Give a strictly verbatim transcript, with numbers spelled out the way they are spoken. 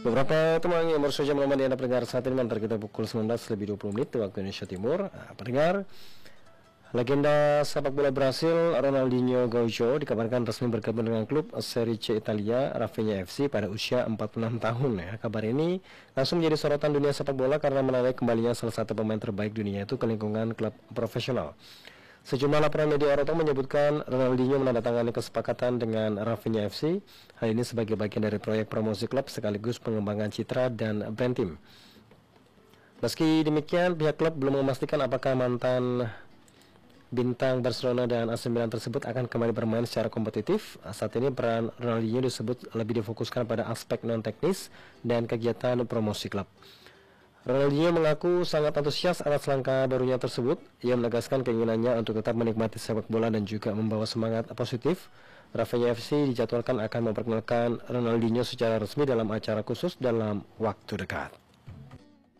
Beberapa teman yang baru saja melamar di Anda pendengar saat ini mengantar kita pukul sembilan belas lebih dua puluh menit waktu Indonesia Timur. Nah, pendengar, legenda sepak bola Brasil Ronaldinho Gaúcho dikabarkan resmi bergabung dengan klub Serie C Italia Rafinha F C pada usia empat puluh enam tahun. Ya, kabar ini langsung menjadi sorotan dunia sepak bola karena menarik kembalinya salah satu pemain terbaik dunia itu ke lingkungan klub profesional. Sejumlah laporan media Eropa menyebutkan Ronaldinho menandatangani kesepakatan dengan Rafinha F C. Hal ini sebagai bagian dari proyek promosi klub sekaligus pengembangan citra dan brand tim. Meski demikian, pihak klub belum memastikan apakah mantan bintang Barcelona dan A C Milan tersebut akan kembali bermain secara kompetitif. Saat ini peran Ronaldinho disebut lebih difokuskan pada aspek non-teknis dan kegiatan promosi klub. Ronaldinho mengaku sangat antusias atas langkah barunya tersebut. Ia menegaskan keinginannya untuk tetap menikmati sepak bola dan juga membawa semangat positif. Rafinha F C dijadwalkan akan memperkenalkan Ronaldinho secara resmi dalam acara khusus dalam waktu dekat.